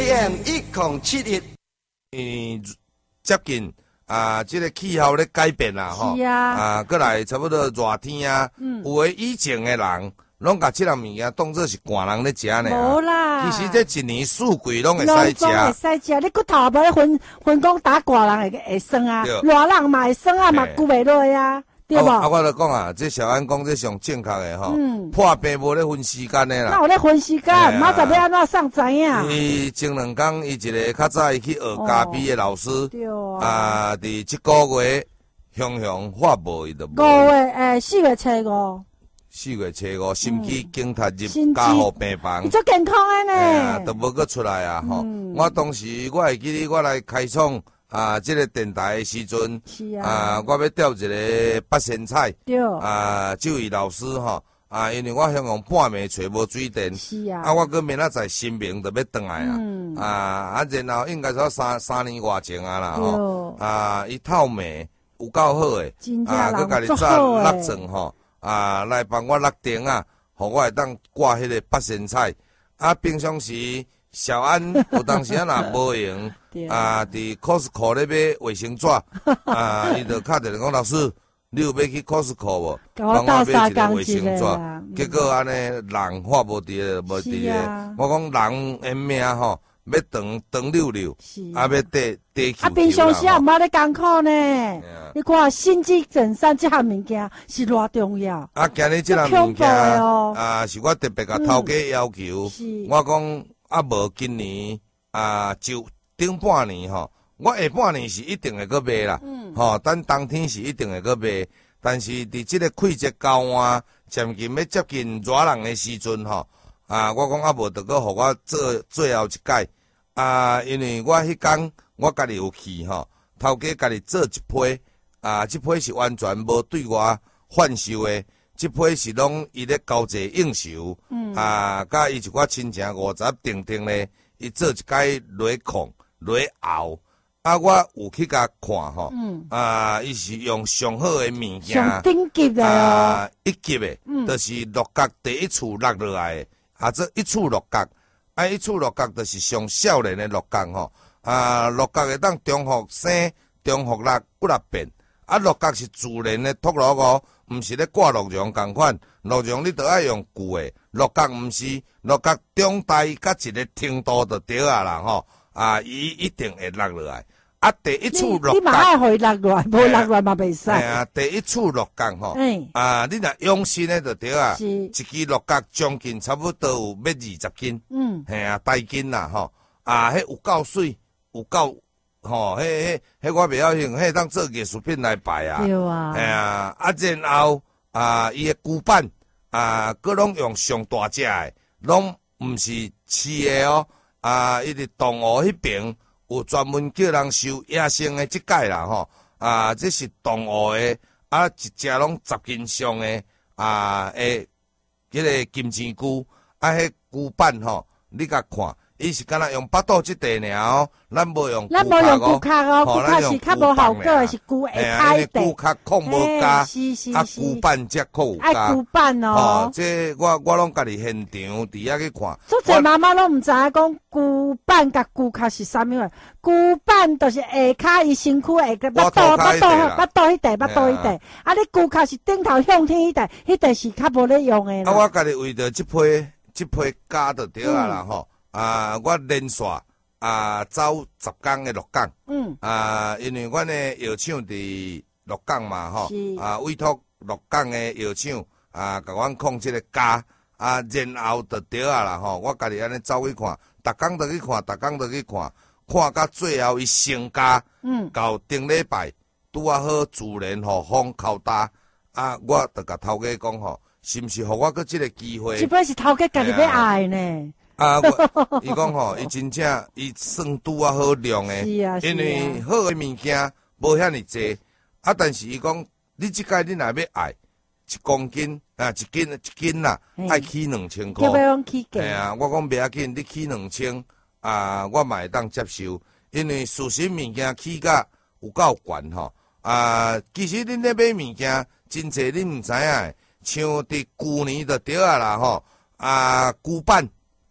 AM1071。接近这个气候咧改变啦，吼，过来差不多热天啊，有诶以前诶人，拢甲即样物件当做是寒人咧食呢。 无啦， 其实这一年四季拢会使食。 会使食，你骨头也无咧分讲打寒人会酸啊，热人嘛会酸啊，嘛久袂落啊。对无？ 我就讲啊，这小安讲这上正确的吼，破病无咧分时间的啦。 那有咧分时间，明仔要安怎送知影？ 伊前2天，伊一个较早伊去学咖啡的老师，伫即个月雄发无伊就无。 5月4月初5。 4月初5，心肌梗塌入加护病房。 你足健康的呢？ 都无搁出来啊！吼，我当时我会记得我来开创。这个电台的时阵，我要调一个八仙菜，就位老师吼，因为我香港半暝找无水电，我搁明仔载新明就要转来然后应该说三年外前啦吼，伊透暝有够好诶，搁家己早落床吼，来帮我落电互我会当挂迄个八仙菜，平常时。小安有当时若无用，伫 Costco 咧买卫生纸，伊就敲电话讲老师，你有要去 Costco 无？帮我买一个卫生纸。结果安尼人发无伫无伫个，我讲人的命吼，要长溜溜，要地球。 平常时也毋捌咧艰苦呢。你看心肌整善这项物件是偌重要。 今日这项物件是我特别甲头家要求，我讲。无今年就顶半年吼，我下半年是一定会搁卖啦，等冬天是一定会搁卖，但是伫即个季节交换，渐近要接近热人的时阵吼，我讲无得搁互我做最后一届，因为我迄天我家己有去吼，头家家己做一批，即批是完全无对我贩售的。即批是拢伊咧交际应酬，甲伊一寡亲情50定咧，伊做一届落控落熬，我有去甲看吼，伊是用上好诶物件， 上顶级诶一级诶，就是六角第一处落落来诶，这一处六角，一处六角就是上少年诶六角吼，六角会当中学生、中学落不落变，六角是自然诶脱落哦。毋是咧挂鹿茸共款，鹿茸你都爱用旧诶，鹿角毋是，鹿角中大甲一个程度就对啦吼，伊一定会落落来。第一处鹿角， 你嘛爱互伊落落来，无落落来嘛袂使。 第一处鹿角吼，你若用心诶就对啊，一支鹿角将近差不多有要20斤，大斤啦吼，迄有够水，有够。吼，迄我袂晓用，迄当做艺术品来摆啊。 对啊。 然后伊诶骨板佮拢用上大只诶，拢毋是饲诶哦。伊伫动物迄边有专门叫人收野生诶即届啦吼。这是动物诶，一只拢10斤上诶，迄个金针菇，迄骨板吼，你甲看。伊是敢若用巴肚即块尔哦，咱无用骨壳哦，骨壳是较无效果，是骨下开的。 骨壳控无加，骨板才可有加。 骨板哦。 这我拢家己现场伫遐去看。 做侪妈妈拢毋知影讲骨板甲骨壳是啥物话？骨板就是下骹伊身躯下个巴肚迄块，你骨壳是顶头向天迄块，迄块是较无咧用诶啦。 我家己为着即批加就对啦吼。我连续走10天的鹿港，因为阮的药厂伫鹿港嘛吼，委托鹿港的药厂甲阮控制个价，然后就对啦吼，我家己安尼走去看，逐工都去看，看到最后伊成家，到顶礼拜拄啊好自然雨风敲打，我就甲头家讲吼，是毋是互我搁即个机会？ 这摆是头家家己要爱呢。 伊讲吼，伊真正伊算拄啊好量诶，因为好诶物件无遐尼济，但是伊讲你即届你若要爱1公斤一斤啦，爱起2000块。 要用起价。 我讲袂要紧，你起2000，我嘛会当接受，因为事实物件起价有够悬吼。其实恁咧买物件真济恁毋知影诶，像伫旧年就对啦吼，旧版。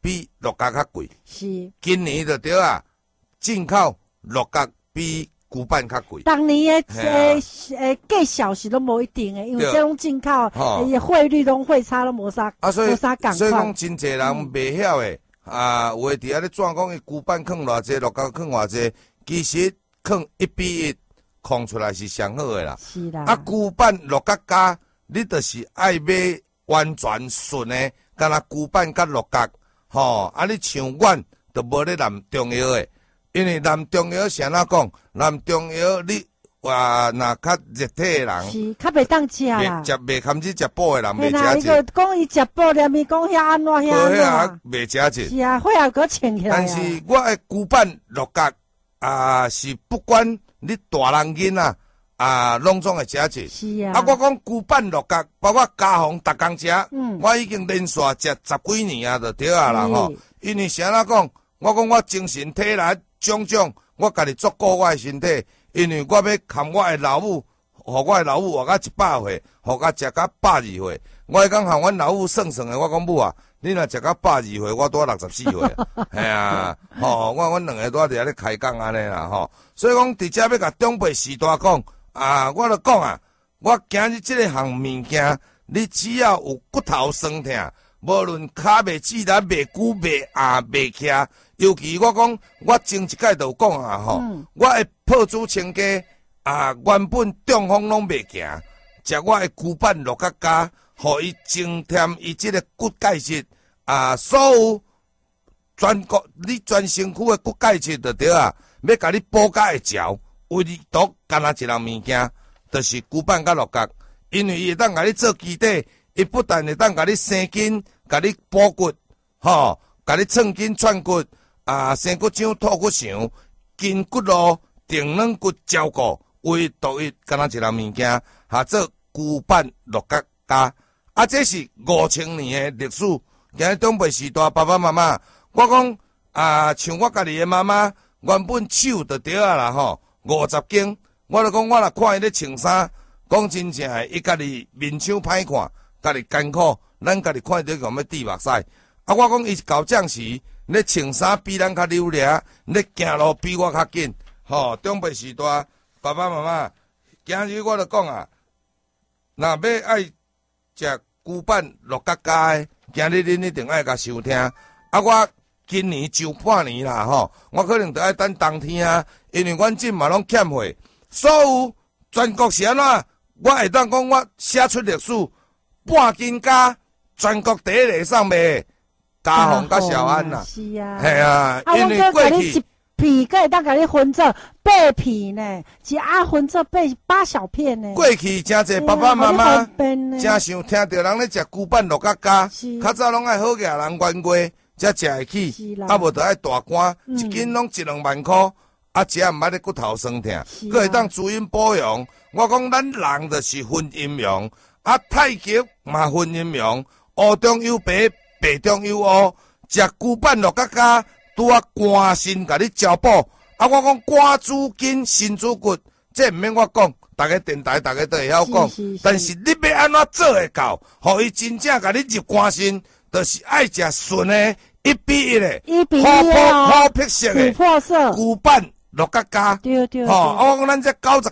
比鹿角较贵。 是。 今年就对啊，进口鹿角比牛板较贵。 当年计小是都无一定诶，因为这种进口汇率拢汇差都无啥，无啥共款。 所以讲真侪人未晓诶，有诶伫遐咧转讲伊牛板囥偌济，鹿角囥偌济，其实囥1:1，控出来是上好诶啦。 是啦。 牛板鹿角加，你就是爱买完全纯诶，敢若牛板甲鹿角，你像阮就无咧染中药诶。因为南中药是安怎讲？南中药你若较热体诶人， 是较袂当食啦， 袂堪去食补诶人袂食着。伊个讲伊食补，连伊讲遐安怎遐安怎， 袂食着。 是啊，血压搁穿起来。 但是我诶牛板鹿角是不管你大人囡仔拢总会食着。 是啊。 我讲牛板鹿角，包括家访逐工食，我已经连续食10几年啊，就对啊啦吼。因为是安怎讲？我讲我精神体力。种种，我家己照顾我诶身体，因为我要看我诶老母，互我诶老母活到100岁，互我食到120岁。我迄讲向阮老母算算诶，我讲母啊，你若食到120岁，我拄啊64岁啊，系啊，阮两个拄啊伫遐咧开讲安尼啦，所以讲伫遮要甲长辈时代讲我著讲啊，我今日即个项物件，你只要有骨头酸痛，无论骹袂止力、袂久、袂硬、袂徛。尤其我讲，我前一届就有讲我诶泡煮清家原本中风拢袂行，食我诶牛板鹿角加，互伊增添伊即个骨钙质所有你全身躯诶骨钙质就对啊，要甲你补甲会嚼，唯独干那一样物件，就是牛板甲鹿角，因为伊会当甲你做基底，伊不但会当甲你生筋，甲你补骨，甲你创筋串骨。生骨掌、吐骨肠、筋骨路、定软骨照顾，唯独伊干那一样物件，做牛板鹿角加。这是5000年诶历史。今日长辈时代，爸爸妈妈，我讲像我家己诶妈妈，原本手就对啊啦50斤，我就讲我若看伊咧穿衫，讲真正诶，伊家己面相歹看，家己艰苦，咱家己看到咁要滴目屎。我讲伊到这时。你穿衫比咱较溜俩，你行路比我较紧，长辈时代，爸爸妈妈，今日我就讲若要爱食牛板鹿角加的，今日恁一定爱甲收听。我今年就半年啦，我可能就爱等冬天因为阮即嘛拢欠货，所有全国是安怎，我会当讲我写出历史，半斤加全国第一个上卖。家访甲小安啦， 是啊， 系啊，因为过去一片，个会当甲你分做8片呢，分做8小片呢。 过去真侪爸爸妈妈真想听到人咧食牛板鹿角加，较早拢爱好个人冤过才食会起，无就爱大罐，一斤拢1-2万块，食毋捌咧骨头酸痛，佮会当滋阴保养。我讲咱人就是分阴阳，太极嘛分阴阳，乌中有白。白中有乌，食牛板鹿角加，拄肝肾甲你照补。我讲肝主筋，肾主骨，这毋免我讲，逐个电台逐个都会晓讲。但是你要安怎做会到，互伊真正甲你入肝肾，就是爱食纯的1:1的，好皮色的，牛板鹿角加。 对。 我讲咱这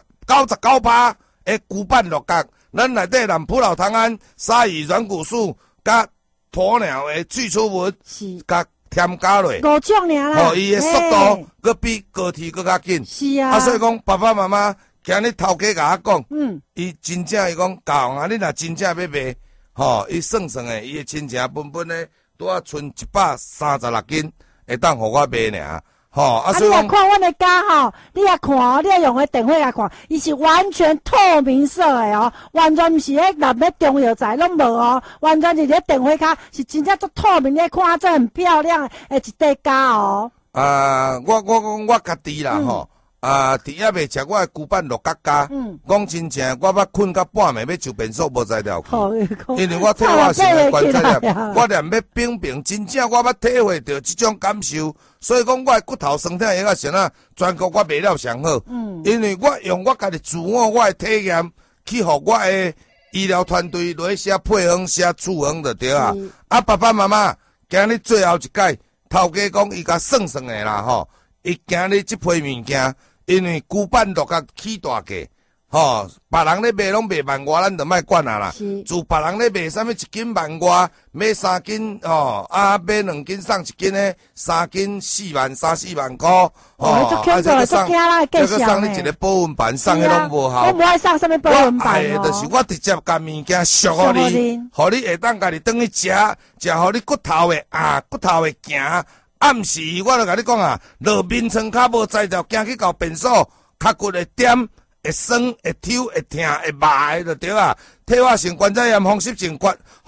99%的牛板鹿角，咱内底南普老汤胺、鲨鱼软骨素加。鸵鸟的萃取物，甲添加落 ，5种尔啦， 伊的速度佮比高铁佮较紧。 是啊， 所以讲爸爸妈妈，今日头家甲我讲，伊真正伊讲教你若真正要卖，伊算算诶，伊的亲情本本咧，拄啊剩136斤，会当互我卖尔。 你也看阮的家你也看你也用个电话来看，伊是完全透明色的完全毋是迄蓝要中药材拢无完全是咧电话卡，是真正做透明咧，看这很漂亮的一块家我讲我家己啦伫遐未食我的牛板鹿角加，讲真正我捌困到半暝要上便所无才了去，因为我体我是来观察了，我连要冰冰，真正我捌体会到这种感受，所以讲我的骨头酸痛个啥啊，全国我卖了上好，因为我用我家己自我的体验去互我的医疗团队落去写配方写处方就对啊，爸爸妈妈。 今日最后一届，头家讲伊甲算算的啦吼，伊今日即批物件，因为旧版落甲起大价。吼，别人咧卖拢卖万外，咱就莫管啊啦。自别人咧卖啥物一斤万外，买3斤吼，啊买2斤送1斤诶，3斤4万3、4万块。 哦，这个送你一个保温板，送迄拢无效。 我无爱送啥物保温板哦。 就是我直接甲物件俗互你，互你下当家己转去食互你骨头诶骨头会行。暗时我就甲你讲啊，落眠床较无才调，行去到便所，脚骨会点。会酸、会抽、会痛、会麻就对啊！退化性关节炎、风湿症、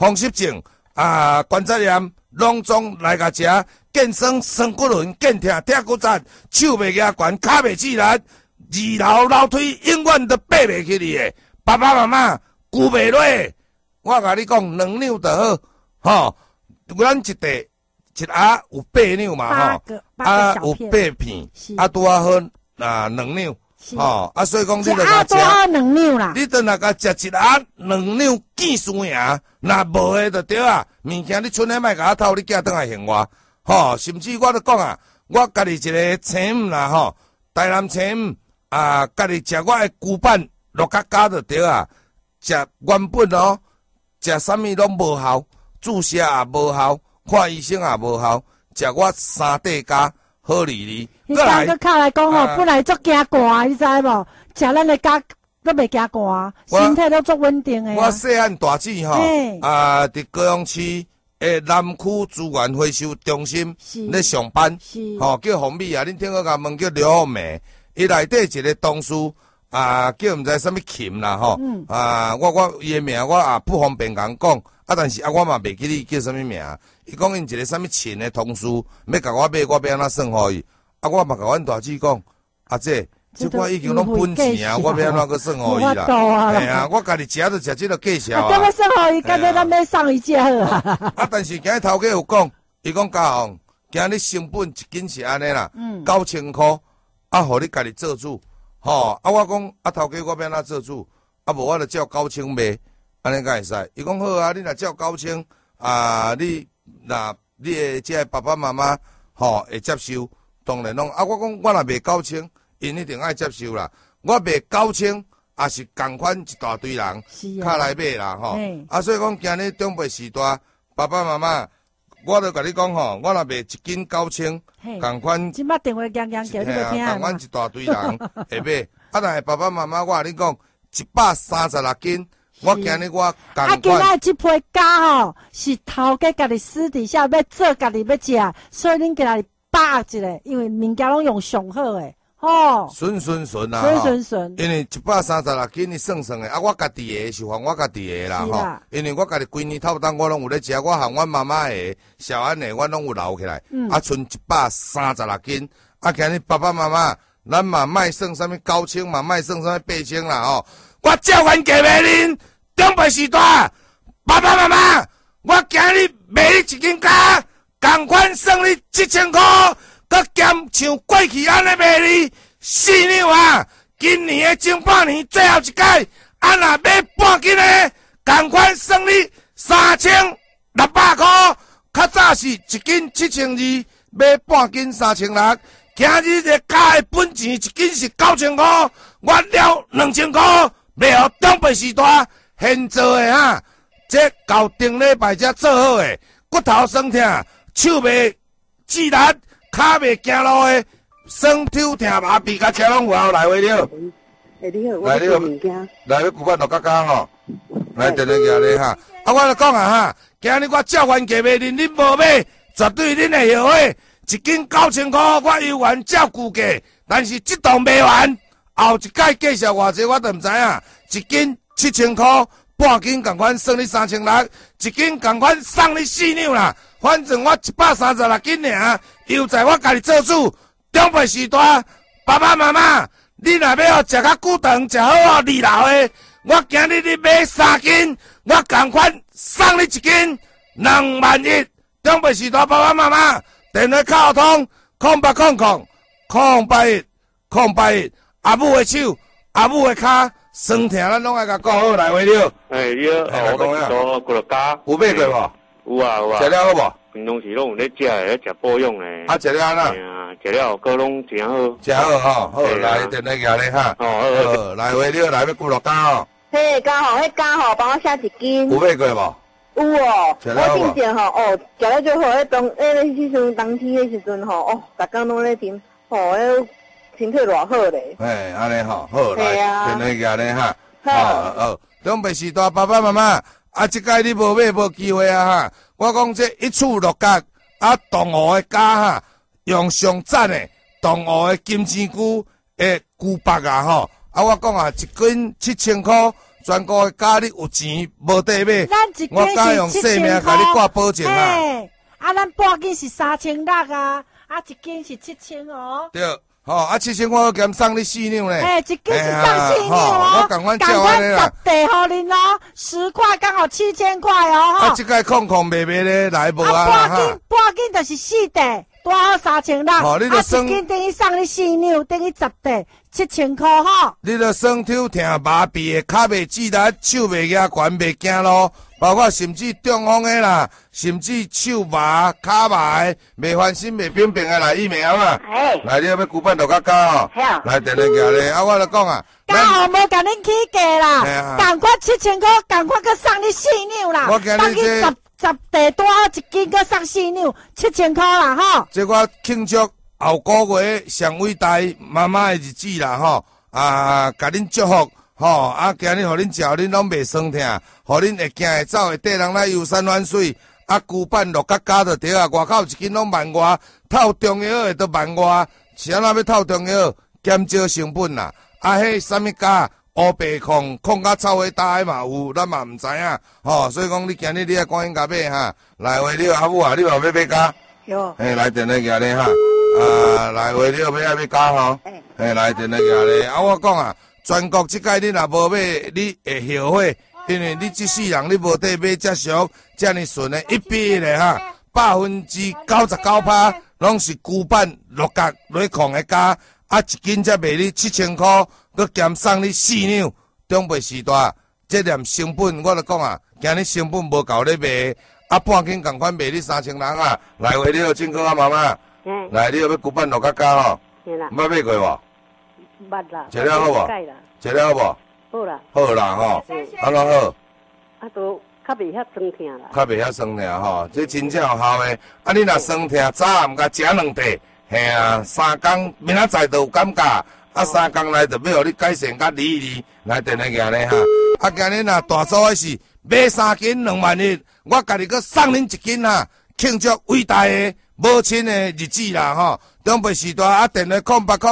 关节炎、拢总来甲食，健酸、酸骨轮、健痛、痛骨折、手袂举悬、脚袂自然，二楼楼梯永远都爬袂起哩诶！爸爸妈妈久袂落，我甲你讲2扭就好，吼！咱一地一盒有8扭嘛，吼，有8片，拄啊好2扭。所以讲你著甲食 2扭啦， 你著若甲食一盒2扭见输赢，若无诶就对啊。物件你剩诶莫甲我偷，你寄倒来还我，甚至我著讲啊，我家己一个青五啦，台南青五家己食我诶旧版落甲加就对啊。食原本食啥物拢无效，注射也无效，看医生也无效，食我3底加好哩哩。 你刚个卡来讲本来足惊寒，你知无？食咱的家都袂惊寒，身体都足稳定的。 我细汉大姊伫高雄市南区资源回收中心咧上班，叫洪美啊，恁听过甲问叫刘凤梅，伊内底一个同事叫毋知啥物琴啦我伊的名我也不方便甲讲，但是我嘛袂记你叫啥物名。伊讲因一个啥物琴的同事要甲我买，我要安怎算互伊？我嘛甲阮大姊讲，阿姐，即款已经拢本钱啊，我要安怎个算互伊啦？嘿啊，我家己食就食即个计数啊。 点要算互伊？干脆咱要送伊只好啊。 但是今日头家有讲，伊讲嘉宏，今日成本1斤是安尼啦，9000块，互你家己做主，我讲头家我要安怎做主？无我就照9000卖，安尼敢会使？伊讲好啊，你若照9000你的即个爸爸妈妈会接受。当然拢我讲我若卖9000，因一定爱接受啦。我卖9000，也是共款一大堆人卡来买啦所以讲今日长辈时代，爸爸妈妈，我著甲你讲我若卖1斤9000，共款。 即摆电话响叫你要听共款一大堆人会买。但是爸爸妈妈，我甲你讲136斤，我今日我共款。 今仔即批家是头家家己私底下要做，家己要食，所以恁家己。把一个，因为物件拢用上好诶， 顺啊，因为136斤你算算诶，我家己诶是还我家己诶啦因为我家己规年透当我拢有咧食，我含阮妈妈诶、小安诶，我拢有留起来，剩136斤，今日爸爸妈妈，咱嘛莫算啥物9000嘛，莫算啥物8000啦我照阮家卖恁，长辈时代，爸爸妈妈，我今日卖你1斤价。同款算你7000块，佮兼像过去安尼卖你4两啊！今年的前半年最后一届，若买半斤的，同款算你3600块。较早是1斤7200，买半斤3600。今日这加的本钱1斤是9000块，我了2000块，卖互长辈时代现做的这到顶礼拜才做好的，骨头酸痛。手袂自然，骹袂行路的，酸抽痛麻痹，甲车拢有来回了。 你好，我是物件。 来，你古板落甲讲来电话举咧我就讲今日我照原价卖恁无买，绝对恁会后悔。1斤9000块，我犹原照旧价，但是这档卖完，后一届介绍偌济，我都唔知影。1斤7000块，半斤共款算你3600，1斤共款送你4两啦。反正我136斤尔，又在我家己做主。长辈时代，爸爸妈妈，你若要食较久长，食好2老的，我今日你买3斤，我共款送你1斤21000。长辈时代，爸爸妈妈，电话卡通080008810881，阿母的手，阿母的骹，酸痛咱拢爱甲顾好来话了。 你好，我到过了家。 有买过无？ 有啊。 食了好无？ 因拢是拢有咧食的，咧食保养的。 啊，食了安那？ 食了个拢真好。 真好吼，好来电来举咧哈。好，来话了，来要几落家哦。 嘿，刚好，迄刚好帮我写一斤。 有买过无？ 有哦， 食了我之前吼哦，食了最好，迄时阵冬天迄时阵吼，哦，逐工拢咧啉，吼，迄身体偌好咧。 嘿，安尼吼，好来电来举咧哈。好，长辈时代爸爸妈妈，啊，即届你无买无机会啊哈。我讲这一处落角，啊，同湖的家哈，用上赞的同湖的金针菇的菇白啊吼，啊，我讲啊，一斤7000块。全国的家你有钱无地买，我敢用性命甲你挂保证啊！ 啊，咱半斤是3600啊，啊，一斤是7000哦。 对，吼啊，7000我减送你4两咧。 一斤是送4两哦。 我赶快叫安尼啦。 10块互恁哦，10块刚好7000块哦。 啊，这个空卖咧来无啊？ 半斤就是4袋。多好3600， 哦，你著算一斤等于送你4两，等于10袋，7000块吼。 你著算抽疼麻痹的，脚袂止力，手袂举悬，袂行路，包括甚至中风的啦，甚至手麻、脚麻的，袂翻身、袂扁平的来疫苗啊。来，你要骨板落较高哦。来，电来举咧，啊，我著讲啊。 刚好无甲恁起价啦，赶快7000块，赶快去送你4两啦。 我今日这 10袋多一斤，搁送4两，7000块啦吼。 这我庆祝后个月上伟大妈妈的日子啦吼，啊，甲恁祝福吼，啊，今日互恁食，恁拢袂酸疼，互恁会行会走会缀人来游山玩水，啊，旧版落甲加就对啊，外口一斤拢1外，透中药的都1外，是安怎要透中药？减少成本啦，啊，迄啥物加？乌白控甲臭花大嘛有，咱嘛毋知影，吼，所以讲你今日你爱赶紧甲买哈，来话了阿母啊，你嘛要买加？ 有。 嘿，来电来举咧哈，啊，来话了要加吼，嘿，来电来举咧，啊，我讲啊，全国即届你若无买，你会后悔，因为你即世人你无得买遮俗、遮尼顺的，一比咧哈，99%拢是旧版六角内控的加，啊，一斤才卖你7000块。佮减送你4两，长辈时代，这念成本我著讲啊，今日成本无够咧卖，啊半斤共款卖你3000人啊，来话你要请客啊妈妈，来你要骨板落较加吼，捌买过无？ 捌啦。 食了好无？食了好无？ 好啦。 好啦吼，安怎好？ 啊都较袂遐酸疼啦。 较袂遐酸疼吼，这真正有效诶。啊你若酸疼，早暗甲食2袋，嘿啊，3工明仔载就有感觉。啊，3工内就要互你改善甲理，来电来举咧哈。啊，今日若大组的是买3斤20100，我家己佮送恁1斤哈，庆祝伟大的母亲的日子啦吼。长辈时代啊，电话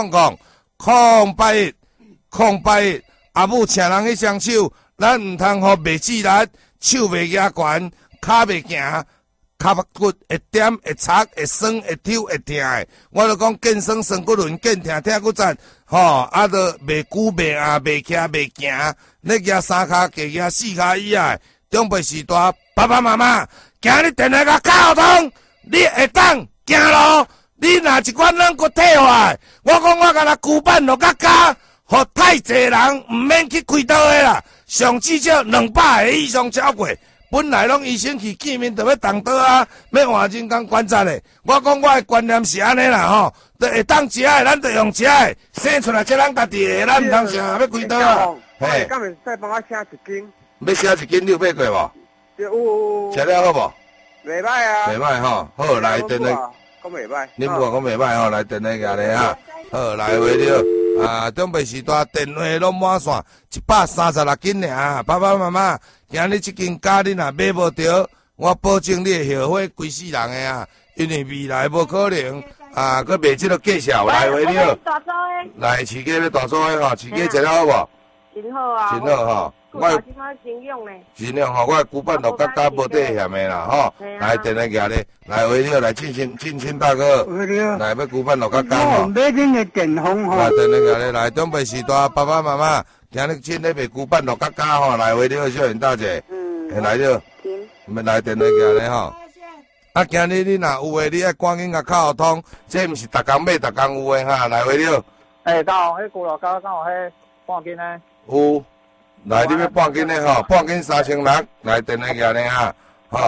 0800081081，阿母请人去双手，咱毋通互袂自力，手袂举悬，骹袂行。脚骨会点会擦会酸会抽会疼的，我著讲健酸酸骨轮健疼疼骨赞，吼，啊，著袂久袂啊袂徛袂行，你举3骹加举4骹以外，长辈时代爸爸妈妈，今日电话甲教通，你会当行路，你若一罐软骨退坏，我讲我甲他旧板落甲加，互太济人毋免去开刀的啦，上至少200个以上超过。本来拢医生去见面，就要动刀啊，要换人工观察的。我讲我的观念是安尼啦吼，就会当食的，咱就用食的，生出来这咱家己的，咱唔通啥要开刀啊。 嘿，今日再帮我写1斤。 要写1斤，你有买过无？ 有。 食了好无？ 袂歹啊。 袂歹吼，好来电来。 讲袂歹。 你唔讲讲袂歹吼，来电来个咧哈。好来话了。啊，长辈时代电话拢满线，136斤尔，爸爸妈妈，今日这斤价你若买无着，我保证你会后悔规世人的啊，因为未来无可能啊，佮卖这个介绍来话了。来，饲鸡要大做的吼，饲鸡食了好无？ 真好啊。 真好吼。 我今摆真用咧。 真用吼，我古板落甲无底险的啦吼。来，电来举咧，来话了，来进亲大哥，来要古板落甲吼。 买恁的电风吼。 来，电来举咧，来长辈时代爸爸妈妈，今日亲咧卖古板落甲吼，来话了，小袁大姐，来了，来电来举咧吼。啊，今日你若有诶，你爱赶紧甲靠通，这毋是逐工买逐工有诶哈，来话了。 刚好迄古老高，刚好迄半斤呢。 有。来，你要半斤的吼，半斤3600，来电来举咧哈，吼，好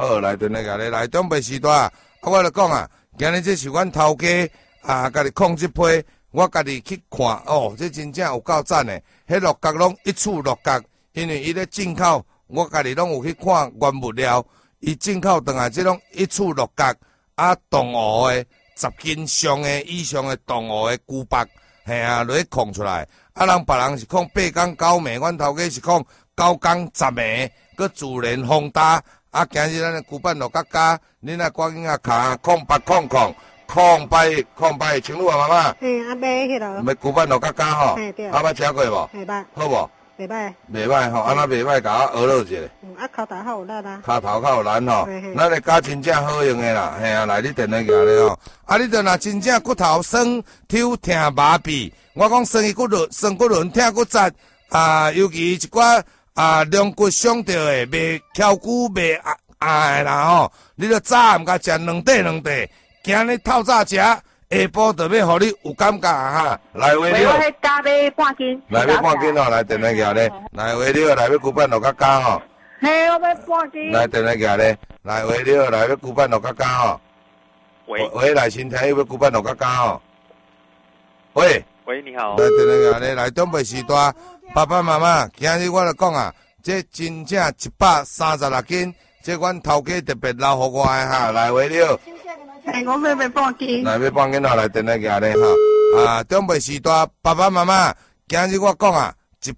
好，来电话甲你来中北时代啊，我就讲啊，今日这是阮头家啊，家己控制批，我家己去看哦，这真正有够赞的，迄鹿角拢一处鹿角，因为伊咧进口，我家己拢有去看原物料，伊进口倒来这种一处鹿角啊，动物的10斤上的以上的动物的骨白，嘿啊，落去控出来，啊，别人是控8工9暝，阮头家是控9工10暝，佮自然风大。啊，今日咱的骨板鹿角加，恁来赶紧啊卡08000808，请入啊妈妈。 嘿，阿买迄落。 买骨板鹿角加吼。 嘿对。 啊，捌食过无？ 袂捌。 好无？ 袂歹。 袂歹吼，安那袂歹，甲我学落一下。 啊，口头较有力啦。 骹头较有力吼，咱的加真正好用的啦，嘿啊，来你电话过来吼。啊，你着若真正骨头酸、抽疼、麻痹，我讲酸骨轮、疼骨折啊，尤其一寡。龙骨伤着的，袂翘骨袂的啦吼，你着早暗甲食2块，今日透早食，下晡就要互你有感觉哈。来话了， 我迄加买半斤。 来要半斤吼，来电话夹咧，来话了，来要骨板鹿角加吼。 嘿，我要半斤。 来电话夹咧，来话了，来要骨板鹿角加吼。喂，来先听要骨板鹿角加吼。喂， 你好。 来电话夹咧，来中北时代。爸爸妈妈，今日我就讲啊，这真正136斤，这阮头家特别留互我的哈，来话了。 嘿，我要半斤。 来要半斤咯，来电话夹咧哈。啊，中北时代爸爸妈妈，今日我讲啊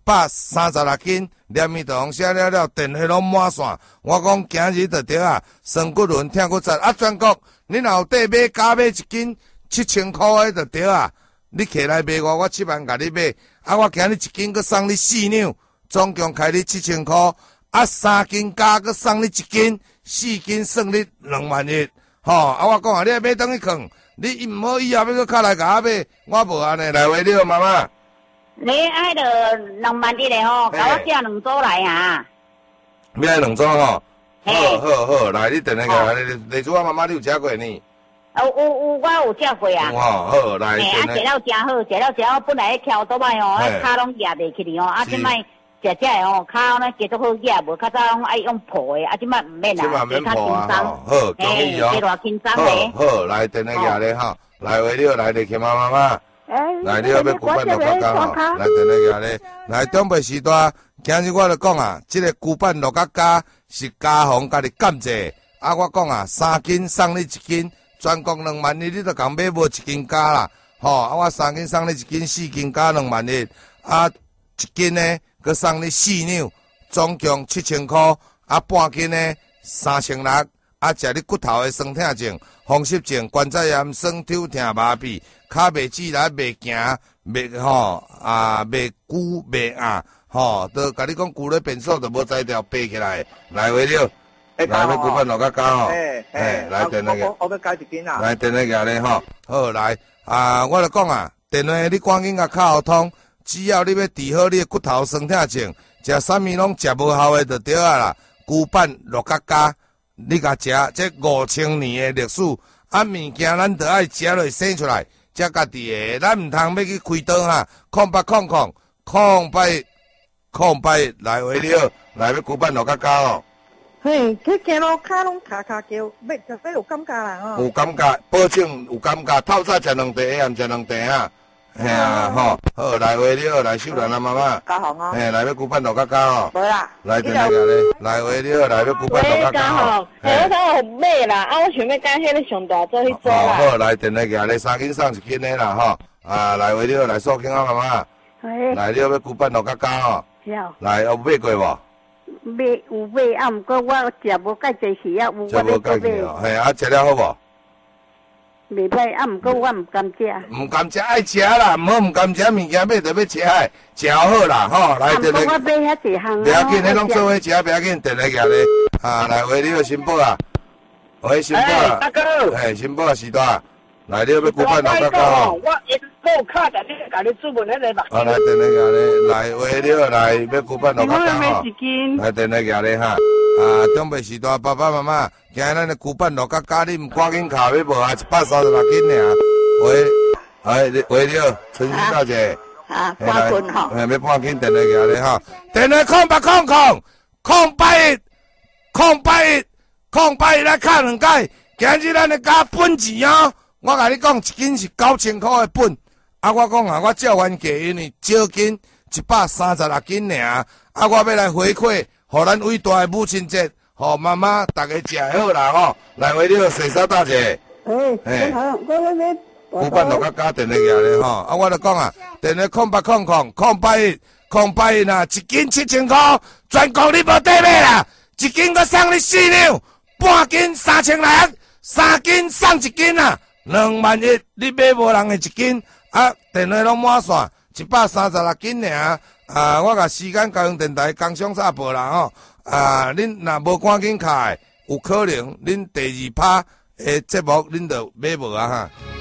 ，136斤，连面同写了，电话拢满线。我讲今日就对啊，酸骨轮、疼骨折啊，全国你若有底买加买1斤7000块的就对啊。你起来买我7万甲你买，啊，我今日1斤佮送你4两，总共开你7000块，啊，3斤加佮送你1斤，4斤算你2万1，吼，啊，我讲啊，你要买等去放，你毋好以后要佮卡来甲我买，我无安尼来话了，妈妈。 你爱着2万1的吼，甲我寄2组来啊。 要来2组吼，好，来你电话过来，丽珠啊，妈妈你有食过呢？ 有，我有食过啊。 好，来。 嘿，啊，食了真好，食了，本来挑倒摆哦，骹拢压袂起哩哦，啊，即摆食的哦，骹呢继续好压，无较早拢爱用抱的，啊，即摆毋免啦， 较轻松。好，恭喜哦。 加偌轻松嘞。 好，来电话夹咧哈，来话了，来你去妈妈。来你要骨板鹿角加吼，来电话夹咧，来中北时代，今日我就讲啊，这个骨板鹿角加是家红家己感谢，啊，我讲啊，3斤送你1斤。全国2万1，你都共买无1斤加啦，吼！啊，我3斤送你1斤，4斤加2万1，啊，1斤呢，佮送你4两，总共7000块，啊，半斤呢3600，啊，食你骨头的酸痛症、风湿症、关节炎、酸抽疼、麻痹、骹袂自力、袂行、袂吼啊，袂久、袂硬，吼，都甲你讲久咧变数，就无才调爬起来，来话了。来要骨板鹿角加吼，来电话个， 我要加1斤啊。 来电话个咧吼，好来啊，我就讲啊，电话你赶紧甲卡互通，只要你要治好你的骨头酸痛症，食啥物拢食无效的就对啊啦。骨板鹿角加，你甲食这5000年的历史，啊物件咱得爱食落生出来，才家己的，咱毋通要去开刀哈，空白，来话了，来要骨板鹿角加哦。 嘿，去行路骹拢卡叫，要有感觉啦吼。 有感觉，保证有感觉。透早食2茶，下暗食2茶啊。嘿啊，吼，好来话了，来秀兰啊妈妈。 加红哦。 嘿，来要骨板鹿角加哦。 无啦。 来电话咧，来话了，来要骨板鹿角加哦。 我讲有买啦，啊，我想要加迄个上大做迄组啦。 好，来电话咧，3斤送1斤的啦，吼。啊，来话了，来数斤啊妈妈。来了要骨板鹿角加哦。来，有买过无？ 有买啊，毋过我食无介济时啊，有我要买。 嘿，啊，食了好无？ 袂歹啊，毋过我毋甘食。 毋甘食爱食啦，毋好毋甘食物件买就要食诶，食好啦，吼，来电话。 我买遐济项啊。 不要紧，迄拢做伙食，不要紧，电话夹咧。啊，来话你个新宝啊，喂，新宝啊， 大哥， 嘿，新宝啊，时代，来你要骨板鹿角加吼。 我一个卡在你甲你注文迄个吧。 啊，来电话夹咧，来话了，来要骨板鹿角加吼。来电话夹咧哈，啊，中北时代爸爸妈妈，今日咱的骨板鹿角加，你毋赶紧卡要无啊？136斤尔。喂，哎，话了，陈小小姐。 啊，半斤吼。 要半斤电话夹咧哈，电话空白。 08来卡2解，今日咱咧加本钱哦。我甲你讲，一斤是9000块的本。啊，我讲啊，我照原价，因为少斤136斤尔。啊，我要来回馈，互咱伟大的母亲节，互妈妈大家食好啦吼。来，为了洗手大姐。 真好，我那边。 古板就甲家电话举咧吼，啊，我就讲啊，电话08000881啊，一斤7000块，全国你无得买啦，一斤搁送你4两，半斤3600，3斤送1斤啊，20100，你买无人的1斤，啊，电话拢满线，136斤尔，啊，我甲时间高雄电台工商煞报啦吼，啊，恁若无赶紧开，有可能恁第2趴的节目恁就买无啊哈。